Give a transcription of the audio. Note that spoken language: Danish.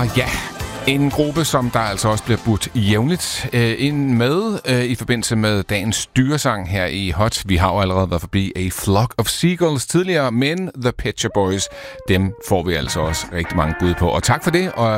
ja, en gruppe, som der altså også bliver budt jævnligt ind med i forbindelse med dagens dyresang her i Hot. Vi har jo allerede været forbi A Flock of Seagulls tidligere, men The Pet Shop Boys, dem får vi altså også rigtig mange bud på. Og tak for det, og